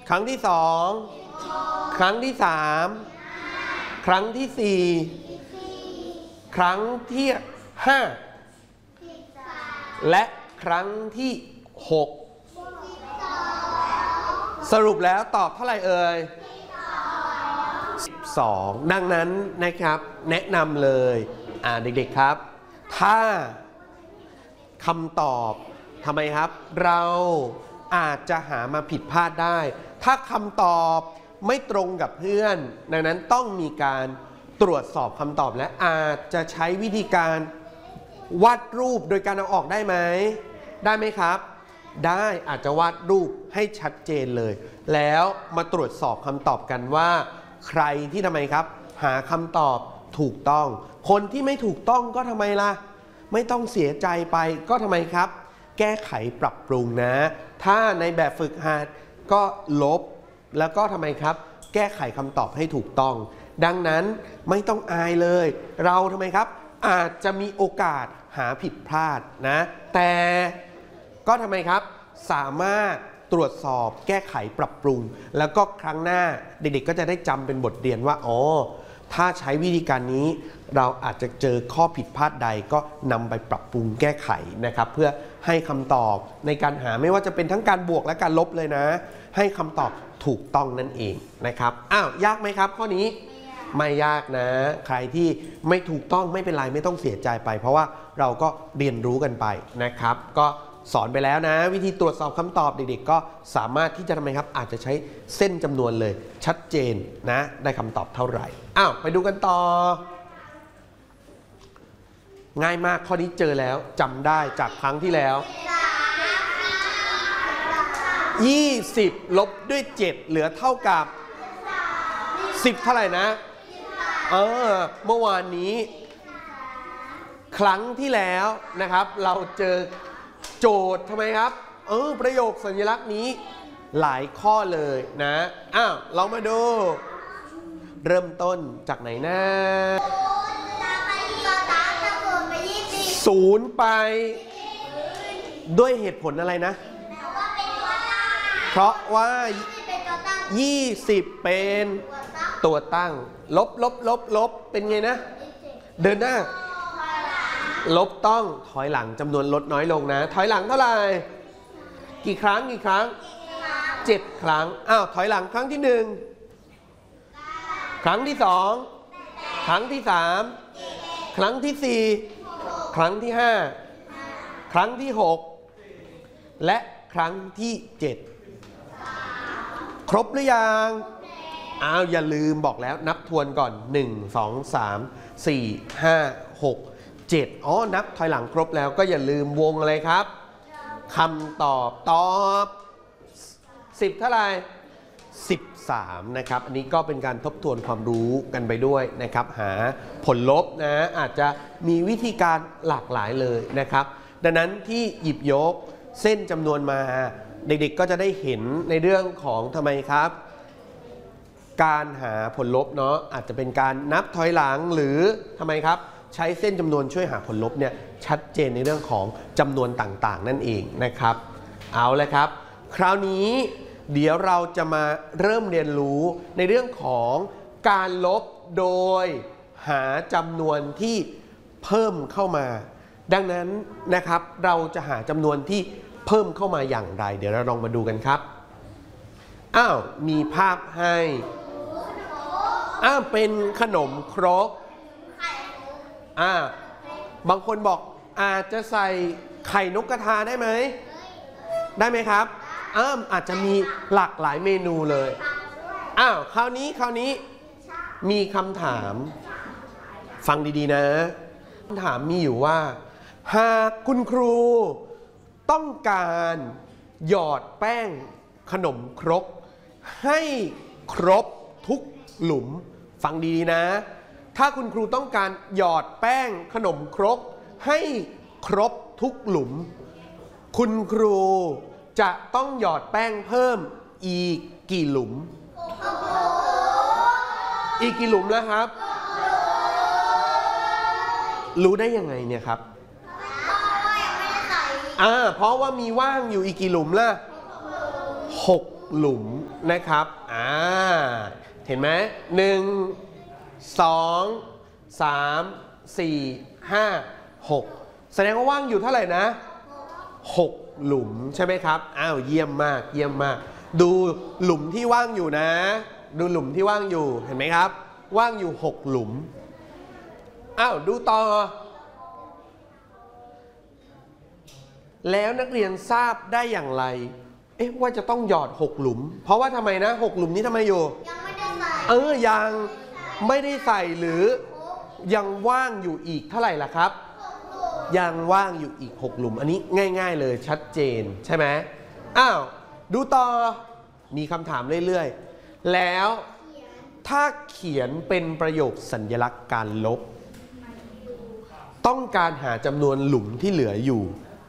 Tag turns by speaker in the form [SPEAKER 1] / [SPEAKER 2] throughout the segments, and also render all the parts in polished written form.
[SPEAKER 1] ครั้งที่2ครั้งที่3ครั้งที่4ครั้งที่5และครั้งที่6สรุปแล้วตอบเท่าไหร่เอ่ย12ดังนั้นนะครับแนะนำเลยเด็กๆครับถ้าคำตอบทำไมครับเราอาจจะหามาผิดพลาดได้ถ้าคำตอบไม่ตรงกับเพื่อนดังนั้นต้องมีการตรวจสอบคำตอบและอาจจะใช้วิธีการวาดรูปโดยการเอาออกได้ไหมได้ไหมครับได้อาจจะวาดรูปให้ชัดเจนเลยแล้วมาตรวจสอบคำตอบกันว่าใครที่ทำไมครับหาคำตอบถูกต้องคนที่ไม่ถูกต้องก็ทำไมล่ะไม่ต้องเสียใจไปก็ทำไมครับแก้ไขปรับปรุงนะถ้าในแบบฝึกหัดก็ลบแล้วก็ทำไมครับแก้ไขคำตอบให้ถูกต้องดังนั้นไม่ต้องอายเลยเราทำไมครับอาจจะมีโอกาสหาผิดพลาดนะแต่ก็ทำไมครับสามารถตรวจสอบแก้ไขปรับปรุงแล้วก็ครั้งหน้าเด็กๆก็จะได้จำเป็นบทเรียนว่าอ๋อถ้าใช้วิธีการนี้เราอาจจะเจอข้อผิดพลาดใดก็นำไปปรับปรุงแก้ไขนะครับเพื่อให้คำตอบในการหาไม่ว่าจะเป็นทั้งการบวกและการลบเลยนะให้คำตอบถูกต้องนั่นเองนะครับยากไหมครับข้อนี้ไม่ยากนะใครที่ไม่ถูกต้องไม่เป็นไรไม่ต้องเสียใจไปเพราะว่าเราก็เรียนรู้กันไปนะครับก็สอนไปแล้วนะวิธีตรวจสอบคำตอบเด็กๆก็สามารถที่จะทำไมครับอาจจะใช้เส้นจำนวนเลยชัดเจนนะได้คำตอบเท่าไหร่ไปดูกันต่อง่ายมากข้อนี้เจอแล้วจำได้จากครั้งที่แล้ว20ลบด้วย7เหลือเท่ากับ10เท่าไหร่นะเมื่อวานนี้ครั้งที่แล้วนะครับเราเจอโจทย์ทำไมครับประโยคสัญลักษณ์นี้หลายข้อเลยนะเรามาดูเริ่มต้นจากไหนนะ0ไปด้วยเหตุผลอะไรนะเพราะว่า20เป็นตัวตั้งลบเป็นไงนะเดินหน้าลบต้องถอยหลังจำนวนลดน้อยลงนะถอยหลังเท่าไหร่กี่ครั้ง7ครั้งถอยหลังครั้งที่1ครั้งที่2ครั้งที่3ครั้งที่4ครั้งที่5ครั้งที่6และครั้งที่7ครบหรือยังอย่าลืมบอกแล้วนับทวนก่อน1 2 3 4 5 6 7นับถอยหลังครบแล้วก็อย่าลืมวงอะไรครับคำตอบ10เท่าไหร่13นะครับอันนี้ก็เป็นการทบทวนความรู้กันไปด้วยนะครับหาผลลบนะอาจจะมีวิธีการหลากหลายเลยนะครับดังนั้นที่หยิบยกเส้นจำนวนมาเด็กๆก็จะได้เห็นในเรื่องของทำไมครับการหาผลลบเนาะอาจจะเป็นการนับถอยหลังหรือทำไมครับใช้เส้นจำนวนช่วยหาผลลบเนี่ยชัดเจนในเรื่องของจำนวนต่างๆนั่นเองนะครับเอาละครับคราวนี้เดี๋ยวเราจะมาเริ่มเรียนรู้ในเรื่องของการลบโดยหาจำนวนที่เพิ่มเข้ามาดังนั้นนะครับเราจะหาจำนวนที่เพิ่มเข้ามาอย่างไรเดี๋ยวเราลองมาดูกันครับมีภาพให้เป็นขนมครกบางคนบอกอาจจะใส่ไข่นกกระทาได้ไหมได้ไหมครับอาจจะมีหลากหลายเมนูเลยคราวนี้มีคำถามฟังดีๆนะคำถามมีอยู่ว่าหากคุณครูต้องการหยอดแป้งขนมครกให้ครบทุกหลุมฟังดีๆนะถ้าคุณครูต้องการหยอดแป้งขนมครกให้ครบทุกหลุมคุณครูจะต้องหยอดแป้งเพิ่มอีกกี่หลุมอีกกี่หลุมแล้วครับรู้ได้ยังไงเนี่ยครับเพราะว่ามีว่างอยู่อีกกี่หลุมล่ะ6 หลุมนะครับเห็นไหม1 2 3 4 5 6แสดงว่าว่างอยู่เท่าไหร่นะ6หลุมใช่ไหมครับเยี่ยมมากเยี่ยมมากดูหลุมที่ว่างอยู่นะดูหลุมที่ว่างอยู่เห็นไหมครับว่างอยู่6หลุมดูต่อแล้วนักเรียนทราบได้อย่างไรว่าจะต้องหยอด6หลุมเพราะว่าทำไมนะ6หลุมนี้ทำไมอยู่ยังไม่ได้ใส่ยังไม่ได้ใส่หรือยังว่างอยู่อีกเท่าไหร่ล่ะครับยังว่างอยู่อีก6หลุมอันนี้ง่ายๆเลยชัดเจนใช่ไหมดูต่อมีคำถามเรื่อยๆแล้วถ้าเขียนเป็นประโยคสัญลักษณ์การลบต้องการหาจำนวนหลุมที่เหลืออยู่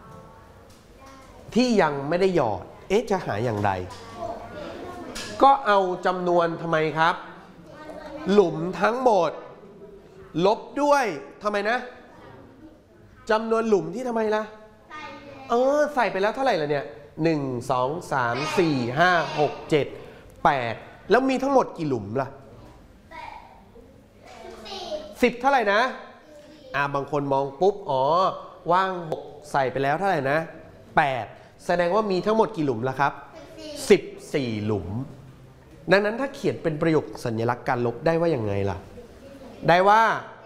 [SPEAKER 1] ที่ยังไม่ได้หยอดจะหาอย่างไรก็เอาจำนวนทำไมครับหลุมทั้งหมดลบด้วยทำไมนะจำนวนหลุมที่ทำไมล่ะใส่ไปแล้วเท่าไหร่ล่ะเนี่ย1 2 3 4 5 6 7 8แล้วมีทั้งหมดกี่หลุมล่ะ10เท่าไหร่นะบางคนมองปุ๊บว่าง6ใส่ไปแล้วเท่าไหร่นะ8แสดงว่ามีทั้งหมดกี่หลุมล่ะครับ14หลุมดังนั้นถ้าเขียนเป็นประโยคสัญลักษณ์การลบได้ว่าอย่างไงล่ะได้ว่า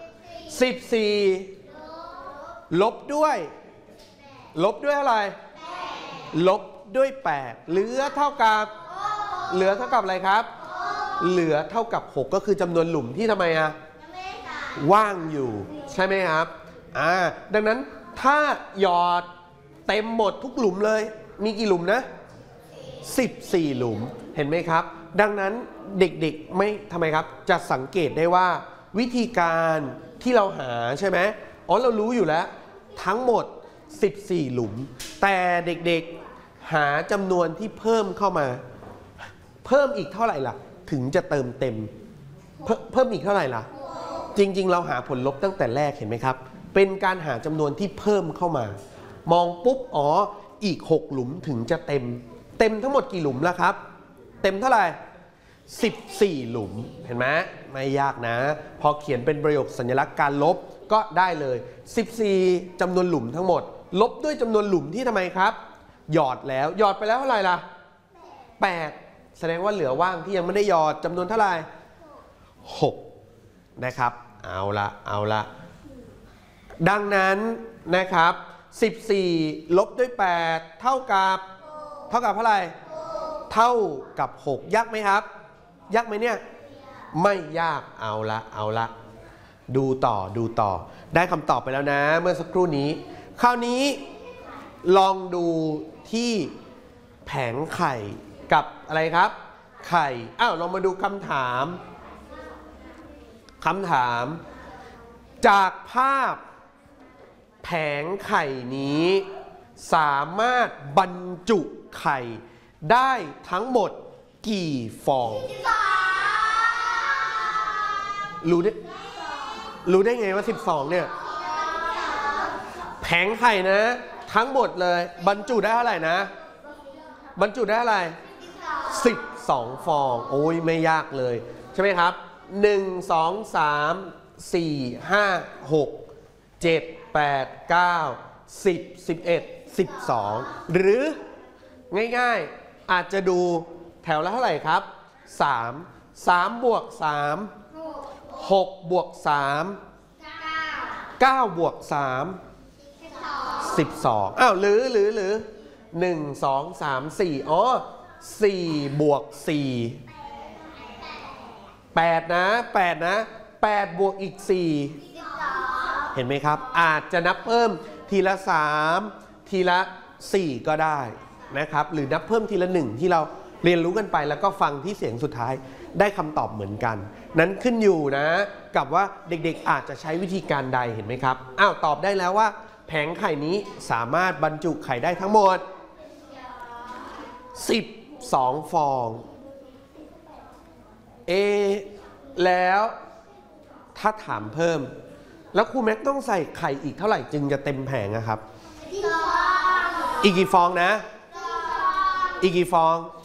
[SPEAKER 1] 14ลบด้วยอะไรลบด้วย8เหลือเท่ากับอะไรครับเหลือเท่ากับ6ก็คือจำนวนหลุมที่ทำไมว่างอยู่ใช่ไหมครับดังนั้นถ้าหยอดเต็มหมดทุกหลุมเลยมีกี่หลุมนะ14หลุมเห็นไหมครับดังนั้นเด็กๆไม่ทำไมครับจะสังเกตได้ว่าวิธีการที่เราหาใช่ไหมเรารู้อยู่แล้วทั้งหมด14หลุมแต่เด็กๆหาจำนวนที่เพิ่มเข้ามาเพิ่มอีกเท่าไหร่ล่ะถึงจะเติมเต็มเพิ่มอีกเท่าไหร่ล่ะจริงๆเราหาผลลบตั้งแต่แรกเห็นไหมครับเป็นการหาจำนวนที่เพิ่มเข้ามามองปุ๊บอีก6หลุมถึงจะเต็มทั้งหมดกี่หลุมล่ะครับเต็มเท่าไหร่14หลุมเห็นไหมไม่ยากนะพอเขียนเป็นประโยคสัญลักษณ์การลบก็ได้เลย14จำนวนหลุมทั้งหมดลบด้วยจำนวนหลุมที่ทำไมครับหยอดไปแล้วเท่าไหร่ล่ะ8แสดงว่าเหลือว่างที่ยังไม่ได้หยอดจำนวนเท่าไหร่6นะครับเอาละดังนั้นนะครับ14ลบด้วย8เท่ากับเท่าไหร่เท่ากับ6ยากไหมครับยากไหมเนี่ยไม่ยากเอาละดูต่อได้คำตอบไปแล้วนะเมื่อสักครู่นี้คราวนี้ลองดูที่แผงไข่กับอะไรครับไข่ลองมาดูคำถามจากภาพแผงไข่นี้สามารถบรรจุไข่ได้ทั้งหมดกี่ฟองรู้ได้ไงว่า12เนี่ยแผงไข่นะทั้งหมดเลยบรรจุได้เท่าไหร่นะบรรจุได้เท่าไหร่12ฟองโอ้ยไม่ยากเลยใช่ไหมครับ1 2 3 4 5 6 7 8 9 10 11 12หรือง่ายๆอาจจะดูแถวละเท่าไหร่ครับ3บวก3 6บวก3 9บวก3 12หรือ1 2 3 4 4บวก4 8นะ8บวกอีก4เห็นไหมครับอาจจะนับเพิ่มทีละ3ทีละ4ก็ได้นะครับหรือนับเพิ่มทีละ1ที่เราเรียนรู้กันไปแล้วก็ฟังที่เสียงสุดท้ายได้คำตอบเหมือนกันนั้นขึ้นอยู่นะกับว่าเด็กๆอาจจะใช้วิธีการใดเห็นไหมครับตอบได้แล้วว่าแผงไข่นี้สามารถบรรจุไข่ได้ทั้งหมด12ฟองแล้วถ้าถามเพิ่มแล้วครูแม็กต้องใส่ไข่อีกเท่าไหร่จึงจะเต็มแผงนะครับอีกกี่ฟองนะอีกกี่ฟอง